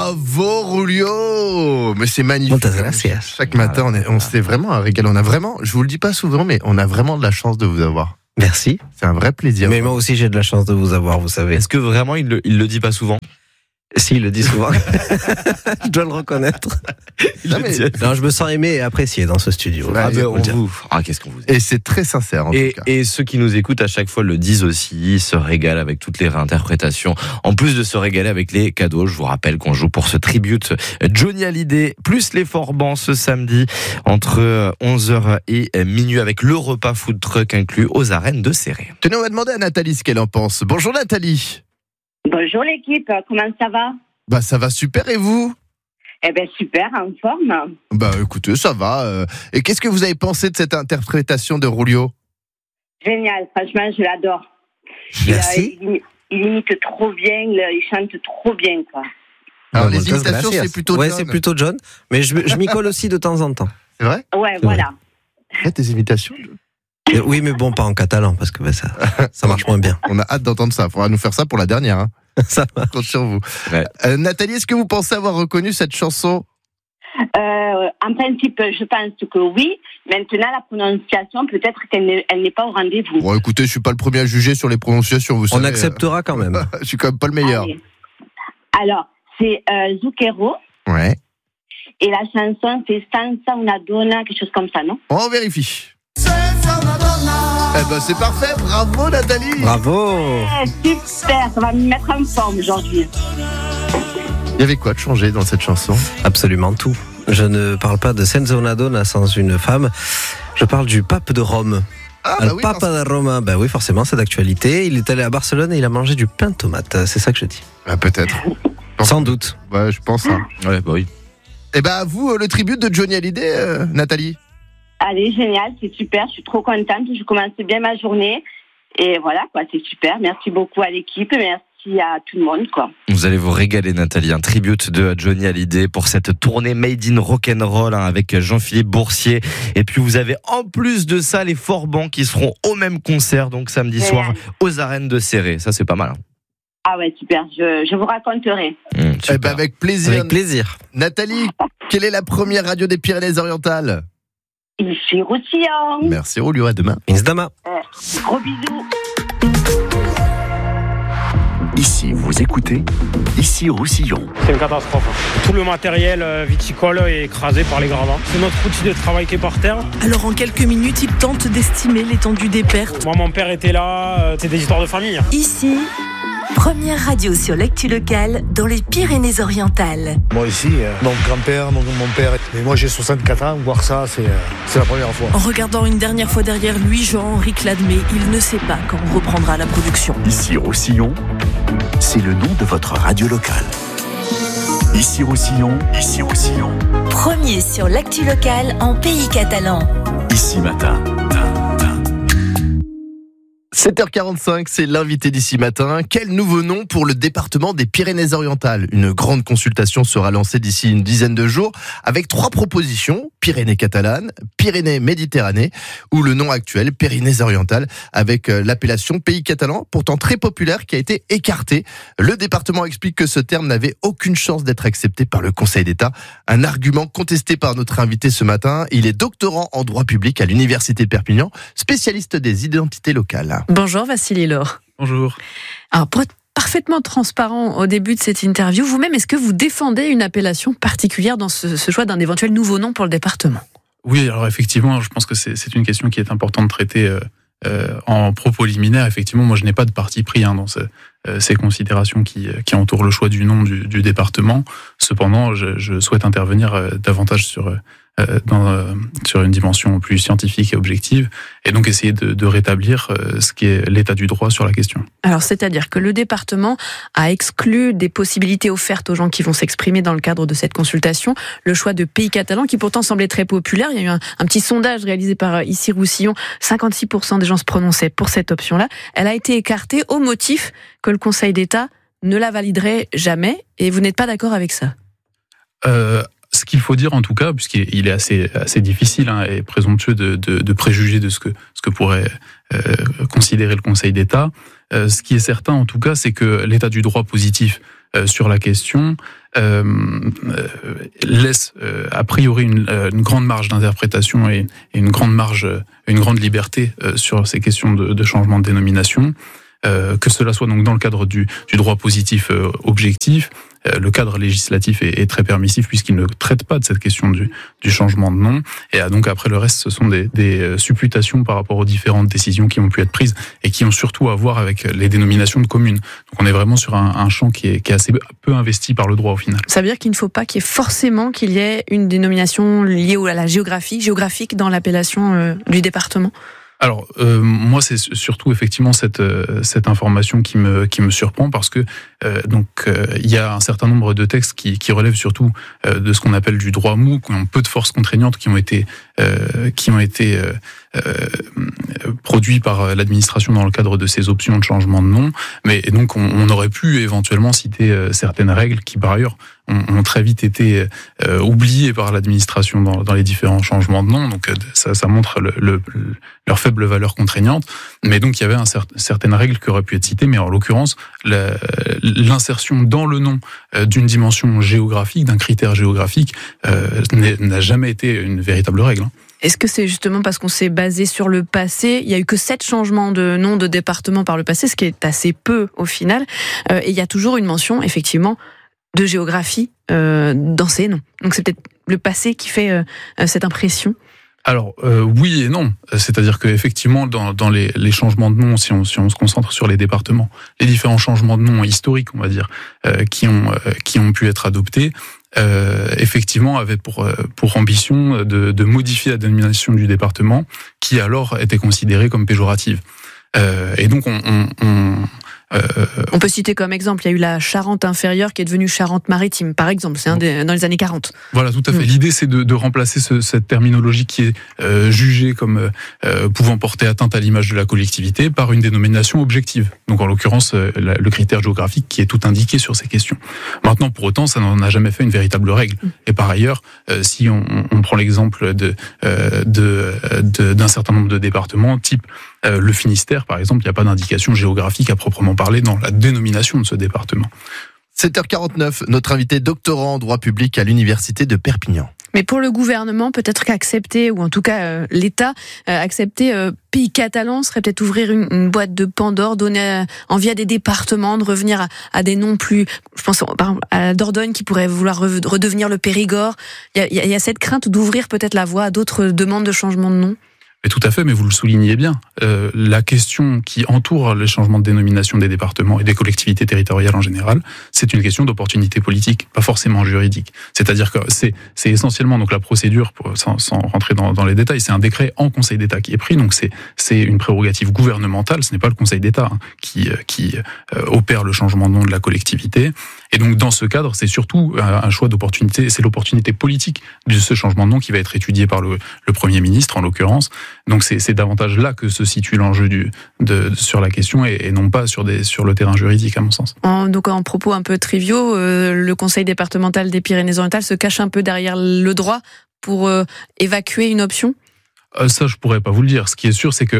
Bravo Rulio. Mais c'est magnifique. Chaque matin, on s'est vraiment régalé. On a vraiment, je vous le dis pas souvent, mais on a vraiment de la chance de vous avoir. Merci. C'est un vrai plaisir. Mais moi aussi, j'ai de la chance de vous avoir, vous savez. Est-ce que vraiment il le dit pas souvent? Si, il le dit souvent. Je dois le reconnaître. Non, je me sens aimé et apprécié dans ce studio. Qu'est-ce qu'on vous aime. Et c'est très sincère en tout cas. Et ceux qui nous écoutent à chaque fois le disent aussi, ils se régalent avec toutes les réinterprétations. En plus de se régaler avec les cadeaux, je vous rappelle qu'on joue pour ce tribute Johnny Hallyday, plus les Forbans ce samedi entre 11h et minuit avec le repas food truck inclus aux arènes de Céré. Tenez, on va demander à Nathalie ce qu'elle en pense. Bonjour Nathalie. Bonjour l'équipe, comment ça va? Bah ça va super, et vous? Eh ben super, en forme. Bah écoutez, ça va. Et qu'est-ce que vous avez pensé de cette interprétation de Rulio? Génial, franchement je l'adore. Merci. Il imite trop bien, il chante trop bien quoi. Alors les imitations c'est plutôt John. Ouais, c'est plutôt John, mais je m'y colle aussi de temps en temps. C'est vrai? Ouais, C'est voilà. Faites des imitations? Oui, mais bon, pas en catalan, parce que ça marche moins bien. On a hâte d'entendre ça. Il faudra nous faire ça pour la dernière. Hein. Ça marche. Compte sur vous. Ouais. Nathalie, est-ce que vous pensez avoir reconnu cette chanson? En principe, je pense que oui. Maintenant, la prononciation, peut-être qu'elle n'est pas au rendez-vous. Bon, écoutez, je suis pas le premier à juger sur les prononciations. Vous savez, On acceptera quand même. Je suis quand même pas le meilleur. Allez. Alors, c'est Zucchero. Ouais. Et la chanson, c'est Senza una donna, quelque chose comme ça, non? On vérifie. Eh ben c'est parfait, bravo Nathalie. Bravo. Super, ça va me mettre en forme aujourd'hui. Il y avait quoi de changé dans cette chanson? Absolument tout. Je ne parle pas de Senza una donna sans une femme. Je parle du pape de Rome. Ah, Le Papa de Rome, ben oui, forcément, c'est d'actualité. Il est allé à Barcelone et il a mangé du pain de tomate. C'est ça que je dis. Ah, peut-être. Sans doute. Ouais, je pense. Hein. Ouais, bah oui. Eh ben à vous, le tribut de Johnny Hallyday, Nathalie. Allez, génial, c'est super, je suis trop contente, je commence bien ma journée. Et voilà, quoi, c'est super. Merci beaucoup à l'équipe, merci à tout le monde, quoi. Vous allez vous régaler Nathalie, un tribute de Johnny Hallyday pour cette tournée Made in Rock'n'Roll avec Jean-Philippe Boursier. Et puis vous avez en plus de ça les Forbans qui seront au même concert, donc samedi soir aux arènes de Céré. Ça c'est pas mal. Hein. Ah ouais, super, je vous raconterai. Eh ben avec plaisir. Avec plaisir. Nathalie, quelle est la première radio des Pyrénées-Orientales? Ici Roussillon. Merci Rulio, à demain. Insdama. Gros bisous. Ici, vous écoutez, ici Roussillon. C'est une catastrophe. Tout le matériel viticole est écrasé par les gravats. C'est notre outil de travail qui est par terre. Alors en quelques minutes, il tente d'estimer l'étendue des pertes. Moi, mon père était là, c'est des histoires de famille. Ici, première radio sur l'actu locale dans les Pyrénées-Orientales. Moi ici, mon grand-père, mon père, et moi j'ai 64 ans, voir ça, c'est la première fois. En regardant une dernière fois derrière lui, Jean-Henri Cladmé, il ne sait pas quand reprendra la production. Ici Roussillon, c'est le nom de votre radio locale. Ici Roussillon, ici Roussillon. Premier sur l'actu locale en pays catalan. Ici Matin. 7h45, c'est l'invité d'ici matin. Quel nouveau nom pour le département des Pyrénées-Orientales? Une grande consultation sera lancée d'ici une dizaine de jours avec 3 propositions: Pyrénées catalanes, Pyrénées Méditerranée ou le nom actuel Pyrénées-Orientales avec l'appellation Pays catalan, pourtant très populaire, qui a été écarté. Le département explique que ce terme n'avait aucune chance d'être accepté par le Conseil d'État. Un argument contesté par notre invité ce matin. Il est doctorant en droit public à l'Université de Perpignan, spécialiste des identités locales. Bonjour Vassili Laure. Bonjour. Alors pour être parfaitement transparent au début de cette interview, vous-même, est-ce que vous défendez une appellation particulière dans ce choix d'un éventuel nouveau nom pour le département? Oui, alors effectivement, je pense que c'est une question qui est importante de traiter en propos liminaire. Effectivement, moi je n'ai pas de parti pris dans ces considérations qui entourent le choix du nom du département. Cependant, je souhaite intervenir davantage sur une dimension plus scientifique et objective, et donc essayer de rétablir ce qui est l'état du droit sur la question. Alors, c'est-à-dire que le département a exclu des possibilités offertes aux gens qui vont s'exprimer dans le cadre de cette consultation, le choix de Pays catalan, qui pourtant semblait très populaire. Il y a eu un petit sondage réalisé par Ici Roussillon, 56% des gens se prononçaient pour cette option-là. Elle a été écartée au motif que le Conseil d'État ne la validerait jamais, et vous n'êtes pas d'accord avec ça? Ce qu'il faut dire en tout cas, puisqu'il est assez difficile et présomptueux de préjuger de ce que pourrait considérer le Conseil d'État, ce qui est certain en tout cas, c'est que l'état du droit positif sur la question laisse a priori une grande marge d'interprétation et une grande liberté sur ces questions de changement de dénomination. Que cela soit donc dans le cadre du droit positif objectif, le cadre législatif est très permissif puisqu'il ne traite pas de cette question du changement de nom. Et donc après le reste, ce sont des supputations par rapport aux différentes décisions qui ont pu être prises et qui ont surtout à voir avec les dénominations de communes. Donc on est vraiment sur un champ qui est assez peu investi par le droit au final. Ça veut dire qu'il ne faut pas qu'il y ait une dénomination liée à la géographique dans l'appellation du département. Alors moi c'est surtout effectivement cette information qui me surprend parce que il y a un certain nombre de textes qui relèvent surtout de ce qu'on appelle du droit mou, qui ont peu de forces contraignantes, qui ont été produits par l'administration dans le cadre de ces options de changement de nom. Mais et donc on aurait pu éventuellement citer certaines règles qui par ailleurs ont très vite été oubliées par l'administration dans les différents changements de nom. Donc ça montre leur faible valeur contraignante. Mais donc il y avait certaines règles qui auraient pu être citées, mais en l'occurrence l'insertion dans le nom d'une dimension géographique, d'un critère géographique, n'a jamais été une véritable règle. Est-ce que c'est justement parce qu'on s'est basé sur le passé? Il y a eu que 7 changements de nom de département par le passé, ce qui est assez peu au final. Et il y a toujours une mention, effectivement, de géographie dans ces noms. Donc c'est peut-être le passé qui fait cette impression. Alors oui et non, c'est-à-dire que effectivement dans les changements de nom, si on se concentre sur les départements, les différents changements de nom historiques, on va dire, qui ont pu être adoptés, effectivement avaient pour ambition de modifier la dénomination du département, qui alors était considérée comme péjorative. Et donc on peut citer comme exemple, il y a eu la Charente inférieure qui est devenue Charente-Maritime, par exemple, c'est dans les années 40. Voilà, tout à fait. L'idée, c'est de remplacer cette terminologie qui est jugée comme pouvant porter atteinte à l'image de la collectivité par une dénomination objective. Donc, en l'occurrence, le critère géographique qui est tout indiqué sur ces questions. Maintenant, pour autant, ça n'en a jamais fait une véritable règle. Et par ailleurs, si on prend l'exemple d'un certain nombre de départements, type le Finistère, par exemple, il n'y a pas d'indication géographique à proprement parler dans la dénomination de ce département. 7h49, notre invité doctorant en droit public à l'université de Perpignan. Mais pour le gouvernement, peut-être qu'accepter, ou en tout cas l'État, accepter Pays catalan serait peut-être ouvrir une boîte de Pandore, donner envie à des départements de revenir à des noms plus... Je pense par exemple à la Dordogne qui pourrait vouloir redevenir le Périgord. Il y a cette crainte d'ouvrir peut-être la voie à d'autres demandes de changement de nom. Mais tout à fait, mais vous le soulignez bien. La question qui entoure les changements de dénomination des départements et des collectivités territoriales en général, c'est une question d'opportunité politique, pas forcément juridique. C'est-à-dire que c'est essentiellement donc la procédure, sans rentrer dans les détails, c'est un décret en Conseil d'État qui est pris, donc c'est une prérogative gouvernementale, ce n'est pas le Conseil d'État qui opère le changement de nom de la collectivité. Et donc dans ce cadre, c'est surtout un choix d'opportunité, c'est l'opportunité politique de ce changement de nom qui va être étudié par le Premier ministre en l'occurrence. Donc c'est davantage là que se situe l'enjeu sur la question et non pas sur le terrain juridique à mon sens. Donc en propos un peu triviaux, le Conseil départemental des Pyrénées-Orientales se cache un peu derrière le droit pour évacuer une option ? Ça, je pourrais pas vous le dire. Ce qui est sûr, c'est que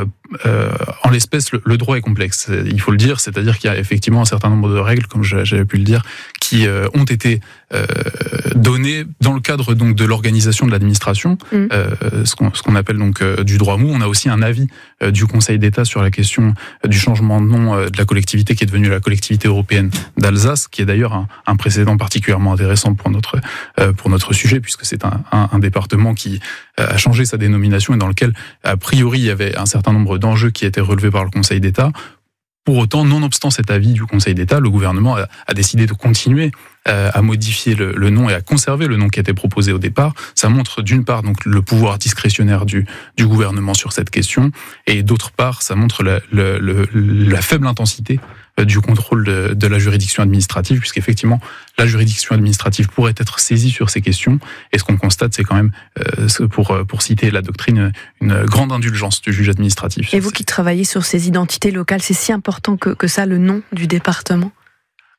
en l'espèce, le droit est complexe. Il faut le dire, c'est-à-dire qu'il y a effectivement un certain nombre de règles, comme j'avais pu le dire, qui ont été données dans le cadre donc de l'organisation de l'administration, ce qu'on appelle donc du droit mou. On a aussi un avis du Conseil d'État sur la question du changement de nom de la collectivité qui est devenue la collectivité européenne d'Alsace, qui est d'ailleurs un précédent particulièrement intéressant pour notre sujet, puisque c'est un département qui a changé sa dénomination et dans lequel, a priori, il y avait un certain nombre d'enjeux qui étaient relevés par le Conseil d'État. Pour autant, nonobstant cet avis du Conseil d'État, le gouvernement a décidé de continuer à modifier le nom et à conserver le nom qui était proposé au départ. Ça montre d'une part donc le pouvoir discrétionnaire du gouvernement sur cette question, et d'autre part, ça montre la faible intensité du contrôle de la juridiction administrative, puisqu'effectivement, la juridiction administrative pourrait être saisie sur ces questions. Et ce qu'on constate, c'est quand même, pour citer la doctrine, une grande indulgence du juge administratif. Et vous qui travaillez sur ces identités locales, c'est si important que ça, le nom du département ?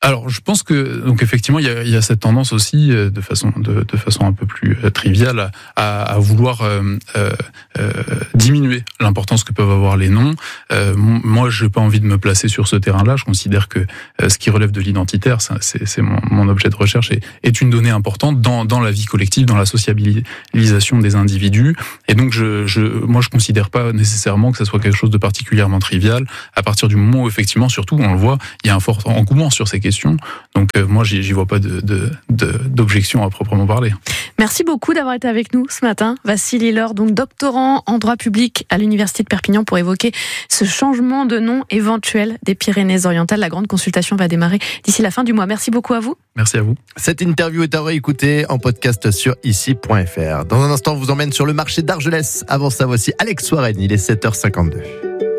Alors, je pense que donc effectivement, il y a cette tendance aussi de façon un peu plus triviale à vouloir diminuer l'importance que peuvent avoir les noms. Moi, je n'ai pas envie de me placer sur ce terrain-là. Je considère que ce qui relève de l'identitaire, c'est mon objet de recherche, est une donnée importante dans la vie collective, dans la sociabilisation des individus. Et donc, moi, je considère pas nécessairement que ça soit quelque chose de particulièrement trivial. À partir du moment où, effectivement, surtout, on le voit, il y a un fort engouement sur ces questions. Donc moi, j'y vois pas d'objection à proprement parler. Merci beaucoup d'avoir été avec nous ce matin. Vassili Lor, donc doctorant en droit public à l'Université de Perpignan, pour évoquer ce changement de nom éventuel des Pyrénées-Orientales. La grande consultation va démarrer d'ici la fin du mois. Merci beaucoup à vous. Merci à vous. Cette interview est à réécouter en podcast sur ici.fr. Dans un instant, on vous emmène sur le marché d'Argelès. Avant ça, voici Alex Warren, il est 7h52.